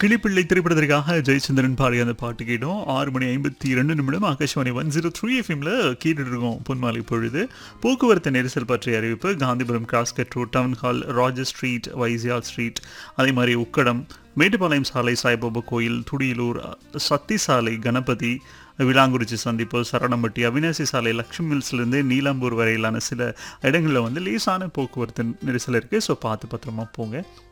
கிளிப்பிள்ளை திரைப்படத்திற்காக ஜெயச்சந்திரன் பாடிய அந்த பாட்டு கேட்டோம். 6:52 ஆகாஷ்வாணி 103 எஃப்எம்ல கேட்டுட்டு இருக்கோம். பொன்மாலை பொழுது போக்குவரத்து நெரிசல் பற்றிய அறிவிப்பு. Gandhipuram cross cut road, town hall, ராஜர் ஸ்ட்ரீட், வைசியால் ஸ்ட்ரீட், அதே மாதிரி உக்கடம், மேட்டுப்பாளையம் சாலை, சாய்பாபா கோயில், துடியலூர், சத்தி சாலை, கணபதி, விளாங்குறிச்சி சந்திப்பு, சரணம்பட்டி, அவினாசி சாலை, லக்ஷ்மி மில்ஸ்லேருந்து நீலாம்பூர் வரையிலான சில இடங்களில் லேசான போக்குவரத்து நெரிசல் இருக்குது. ஸோ பார்த்து பத்திரமா போங்க.